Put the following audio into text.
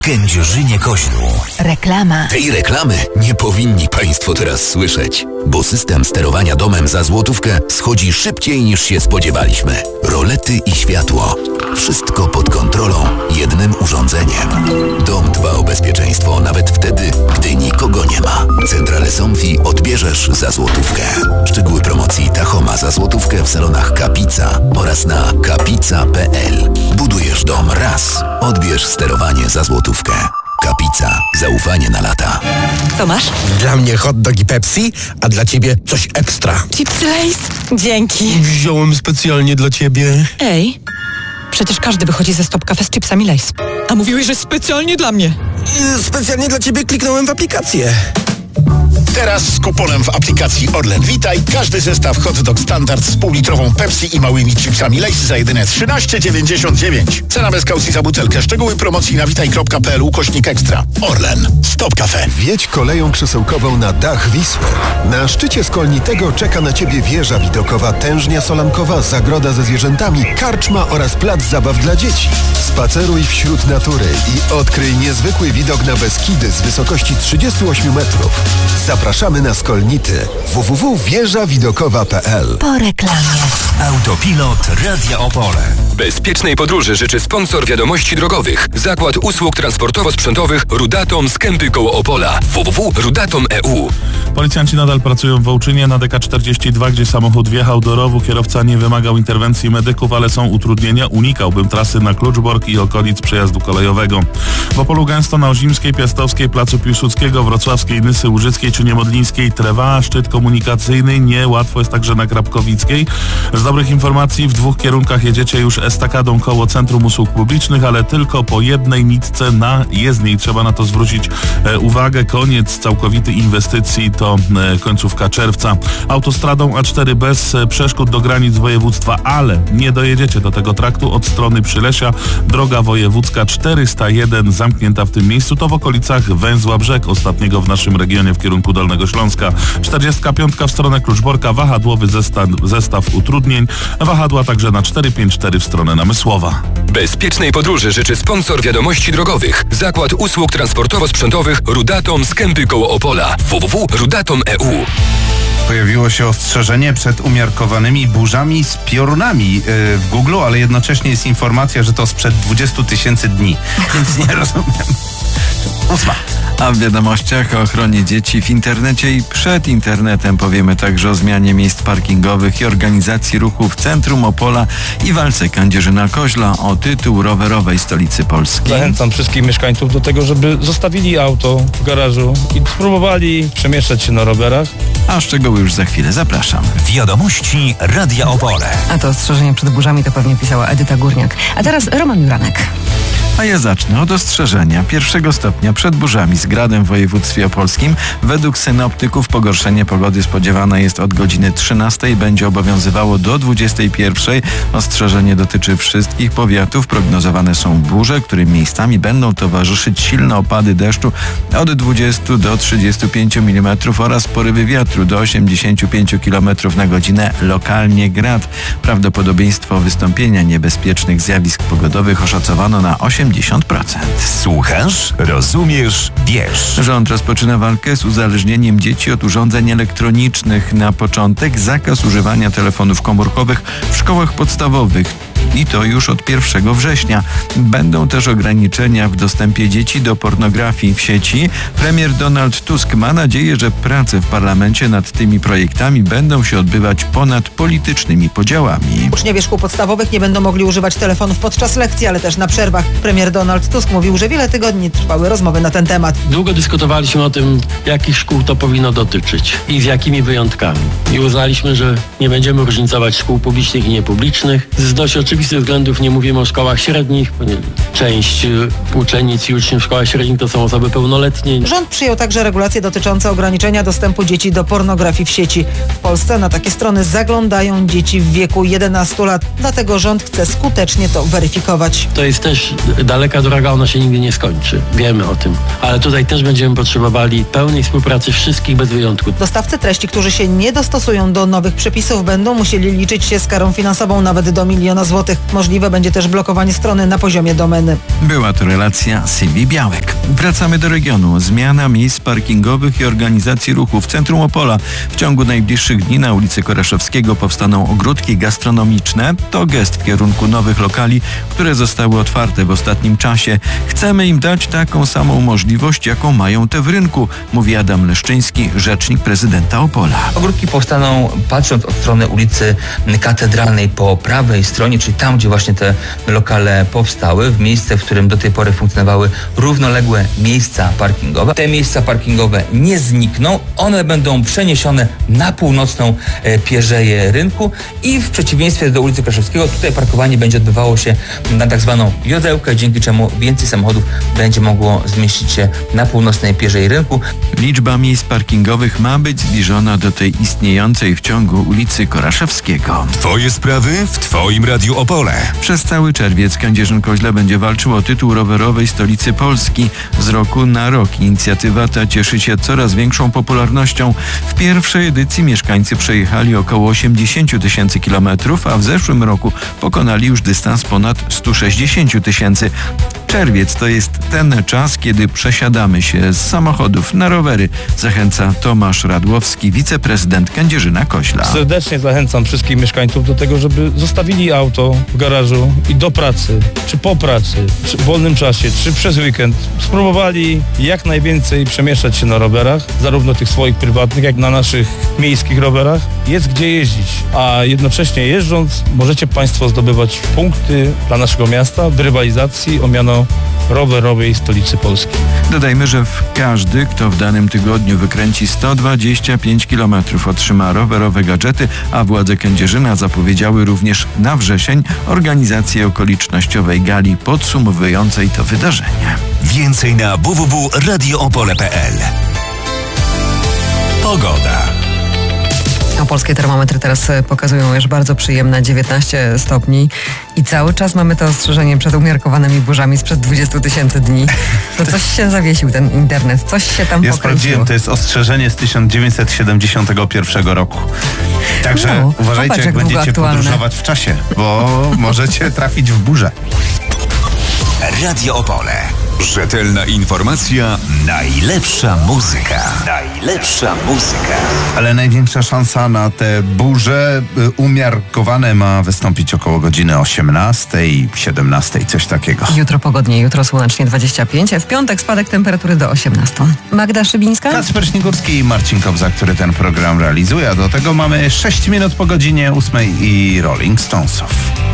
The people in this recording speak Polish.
Kędzierzynie-Koźlu. Reklama. Tej reklamy nie powinni Państwo teraz słyszeć, bo system sterowania domem za złotówkę schodzi szybciej niż się spodziewaliśmy. Rolety i światło. Wszystko pod kontrolą, jednym urządzeniem. Dom dba o bezpieczeństwo nawet wtedy, gdy nikogo nie ma. Centrale Somfy odbierzesz za złotówkę. Szczegóły promocji Tachoma za złotówkę w salonach Kapica oraz na kapica.pl. Budujesz dom raz. Odbierz sterowanie za złotówkę. Kapica. Zaufanie na lata. Co masz? Dla mnie hot dog i Pepsi, a dla ciebie coś ekstra. Chipsy Lay's? Dzięki. Wziąłem specjalnie dla ciebie. Ej, przecież każdy wychodzi ze Stop Cafe z chipsami Lay's. A mówiłeś, że specjalnie dla mnie. Specjalnie dla ciebie kliknąłem w aplikację. Teraz z kuponem w aplikacji Orlen Witaj każdy zestaw hot dog standard z półlitrową Pepsi i małymi chipsami Lay's za jedyne 13,99. Cena bez kaucji za butelkę. Szczegóły promocji na witaj.pl/ekstra. Orlen. Stop Cafe. Wjedź koleją krzesełkową na dach Wisły. Na szczycie Skolnitego czeka na Ciebie wieża widokowa, tężnia solankowa, zagroda ze zwierzętami, karczma oraz plac zabaw dla dzieci. Spaceruj wśród natury i odkryj niezwykły widok na Beskidy z wysokości 38 metrów. Zapraszamy na Skolnity. www.wieżawidokowa.pl. Po reklamie. Autopilot Radia Opole. Bezpiecznej podróży życzy sponsor wiadomości drogowych. Zakład usług transportowo-sprzętowych Rudatom z Kępy koło Opola. www.rudatom.eu. Policjanci nadal pracują w Wołczynie na DK42, gdzie samochód wjechał do rowu. Kierowca nie wymagał interwencji medyków, ale są utrudnienia. Unikałbym trasy na Kluczbork i okolic przejazdu kolejowego. W Opolu gęsto na Ozimskiej, Piastowskiej, Placu Piłsudskiego, Wrocławskiej, Nysy, Łużyckiej czy Niemodlińskiej trwa szczyt komunikacyjny. Niełatwo jest także na Krapkowickiej. Z dobrych informacji w dwóch kierunkach jedziecie już estakadą koło Centrum Usług Publicznych, ale tylko po jednej nitce na jezdni. Trzeba na to zwrócić uwagę. Koniec całkowitej inwestycji to końcówka czerwca. Autostradą A4 bez przeszkód do granic województwa, ale nie dojedziecie do tego traktu od strony Przylesia. Droga wojewódzka 401 zamknięta w tym miejscu. To w okolicach węzła Brzeg, ostatniego w naszym regionie w kierunku Dolnego Śląska. 45 w stronę Kluczborka, wahadłowy zestaw utrudnień. Wahadła także na 454 w stronę Namysłowa. Bezpiecznej podróży życzy sponsor wiadomości drogowych. Zakład usług transportowo-sprzętowych Rudatom z Kępy koło Opola. www.rudatom.eu. Pojawiło się ostrzeżenie przed umiarkowanymi burzami z piorunami w Google, ale jednocześnie jest informacja, że to sprzed 20 000 dni. Więc nie rozumiem. 8. A w wiadomościach o ochronie dzieci w internecie i przed internetem powiemy także o zmianie miejsc parkingowych i organizacji ruchu w centrum Opola i walce Kędzierzyna-Koźla o tytuł rowerowej stolicy Polski. Zachęcam wszystkich mieszkańców do tego, żeby zostawili auto w garażu i spróbowali przemieszczać się na rowerach. A szczegóły już za chwilę. Zapraszam. Wiadomości Radia Opole. A to ostrzeżenie przed burzami to pewnie pisała Edyta Górniak. A teraz Roman Juranek. A ja zacznę od ostrzeżenia 1 stopnia przed burzami z gradem w województwie opolskim. Według synoptyków pogorszenie pogody spodziewane jest od godziny 13 i będzie obowiązywało do 21. Ostrzeżenie dotyczy wszystkich powiatów. Prognozowane są burze, którym miejscami będą towarzyszyć silne opady deszczu od 20 do 35 mm oraz porywy wiatru do 85 km na godzinę, lokalnie grad. Prawdopodobieństwo wystąpienia niebezpiecznych zjawisk pogodowych oszacowano na 80%. Słuchasz, rozumiesz, wiesz. Rząd rozpoczyna walkę z uzależnieniem dzieci od urządzeń elektronicznych. Na początek zakaz używania telefonów komórkowych w szkołach podstawowych. I to już od 1 września. Będą też ograniczenia w dostępie dzieci do pornografii w sieci. Premier Donald Tusk ma nadzieję, że prace w parlamencie nad tymi projektami będą się odbywać ponad politycznymi podziałami. Uczniowie szkół podstawowych nie będą mogli używać telefonów podczas lekcji, ale też na przerwach. Premier Donald Tusk mówił, że wiele tygodni trwały rozmowy na ten temat. Długo dyskutowaliśmy o tym, jakich szkół to powinno dotyczyć i z jakimi wyjątkami. I uznaliśmy, że nie będziemy różnicować szkół publicznych i niepublicznych. Z dość oczywistych względów nie mówimy o szkołach średnich. Część uczennic i uczniów w szkołach średnich to są osoby pełnoletnie. Rząd przyjął także regulacje dotyczące ograniczenia dostępu dzieci do pornografii w sieci. W Polsce na takie strony zaglądają dzieci w wieku 11 lat. Dlatego rząd chce skutecznie to weryfikować. To jest też daleka droga, ona się nigdy nie skończy. Wiemy o tym. Ale tutaj też będziemy potrzebowali pełnej współpracy wszystkich bez wyjątku. Dostawcy treści, którzy się nie dostosują do nowych przepisów, będą musieli liczyć się z karą finansową nawet do 1 000 000 złotych. otwartych. Możliwe będzie też blokowanie strony na poziomie domeny. Była to relacja Sylwii Białek. Wracamy do regionu. Zmiana miejsc parkingowych i organizacji ruchu w centrum Opola. W ciągu najbliższych dni na ulicy Koraszewskiego powstaną ogródki gastronomiczne. To gest w kierunku nowych lokali, które zostały otwarte w ostatnim czasie. Chcemy im dać taką samą możliwość, jaką mają te w rynku, mówi Adam Leszczyński, rzecznik prezydenta Opola. Ogródki powstaną patrząc od strony ulicy Katedralnej po prawej stronie, czyli tam, gdzie właśnie te lokale powstały, w miejsce, w którym do tej pory funkcjonowały równoległe miejsca parkingowe. Te miejsca parkingowe nie znikną, one będą przeniesione na północną pierzeję rynku i w przeciwieństwie do ulicy Kraszewskiego tutaj parkowanie będzie odbywało się na tak zwaną jodełkę, dzięki czemu więcej samochodów będzie mogło zmieścić się na północnej pierzei rynku. Liczba miejsc parkingowych ma być zbliżona do tej istniejącej w ciągu ulicy Koraszewskiego. Twoje sprawy w Twoim Radiu Opole. Przez cały czerwiec Kędzierzyn-Koźle będzie walczył o tytuł rowerowej stolicy Polski. Z roku na rok inicjatywa ta cieszy się coraz większą popularnością. W pierwszej edycji mieszkańcy przejechali około 80 000 kilometrów, a w zeszłym roku pokonali już dystans ponad 160 000. Czerwiec to jest ten czas, kiedy przesiadamy się z samochodów na rowery, zachęca Tomasz Radłowski, wiceprezydent Kędzierzyna-Koźla. Serdecznie zachęcam wszystkich mieszkańców do tego, żeby zostawili auto w garażu i do pracy, czy po pracy, czy w wolnym czasie, czy przez weekend spróbowali jak najwięcej przemieszczać się na rowerach, zarówno tych swoich prywatnych, jak na naszych miejskich rowerach. Jest gdzie jeździć, a jednocześnie jeżdżąc możecie Państwo zdobywać punkty dla naszego miasta w rywalizacji o miano rowerowej stolicy Polski. Dodajmy, że każdy, kto w danym tygodniu wykręci 125 km, otrzyma rowerowe gadżety, a władze Kędzierzyna zapowiedziały również na wrzesień organizację okolicznościowej gali podsumowującej to wydarzenie. Więcej na www.radioopole.pl. Pogoda. Opolskie termometry teraz pokazują już bardzo przyjemne 19 stopni i cały czas mamy to ostrzeżenie przed umiarkowanymi burzami sprzed 20 000 dni. To coś się zawiesił ten internet, coś się tam pokręciło. Sprawdziłem, to jest ostrzeżenie z 1971 roku. Także uważajcie, jak będziecie podróżować w czasie, bo możecie trafić w burzę. Radio Opole. Rzetelna informacja, najlepsza muzyka. Najlepsza muzyka. Ale największa szansa na te burze umiarkowane ma wystąpić około godziny 18, 17, coś takiego. Jutro pogodnie, jutro słonecznie 25, w piątek spadek temperatury do 18. Magda Szybińska? Kacper Śnigurski i Marcin Kobza, który ten program realizuje, a do tego mamy 6 minut po godzinie 8 i Rolling Stonesów.